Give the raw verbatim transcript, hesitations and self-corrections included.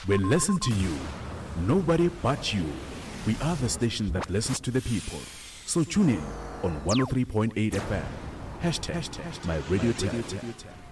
We listen to you. Nobody but you. We are the station that listens to the people. So tune in on one oh three point eight F M. Hashtag, hashtag my radio tag.